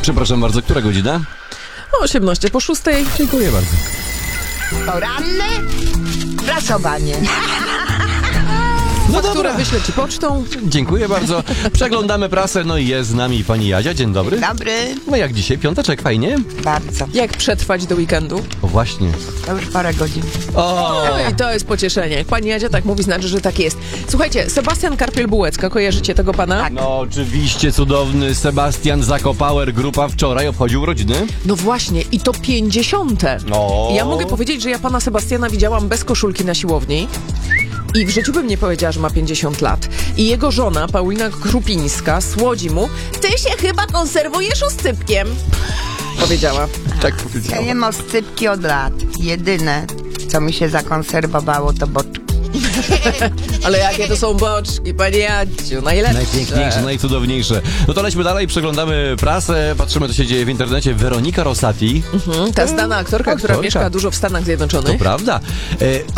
Przepraszam bardzo, która godzina? 18:06. Dziękuję bardzo. Poranne prasowanie. No Która wyślę ci pocztą. Dziękuję bardzo. Przeglądamy prasę, no i jest z nami pani Jadzia. Dzień dobry. Dobry. No jak dzisiaj? Piąteczek, fajnie? Bardzo. Jak przetrwać do weekendu? O właśnie. To już parę godzin. O! No i to jest pocieszenie. Jak pani Jadzia tak mówi, znaczy, że tak jest. Słuchajcie, Sebastian Karpiel-Bułecka, kojarzycie tego pana? Tak. No oczywiście, cudowny Sebastian Zakopauer, grupa wczoraj obchodził urodziny. No właśnie, i to 50. No. I ja mogę powiedzieć, że ja pana Sebastiana widziałam bez koszulki na siłowni. I w życiu bym nie powiedziała, że ma 50 lat. I jego żona, Paulina Krupińska, słodzi mu: ty się chyba konserwujesz oscypkiem. Powiedziała. Tak Ja powiedziałem. jem oscypki od lat. Jedyne, co mi się zakonserwowało, to boczki. Ale jakie to są boczki, panie Jadziu, najlepsze. Najpiękniejsze, najcudowniejsze. No to lećmy dalej, przeglądamy prasę, patrzymy, co się dzieje w internecie. Weronika Rosati. Ta znana aktorka, która Aktorka. mieszka dużo w Stanach Zjednoczonych. To prawda.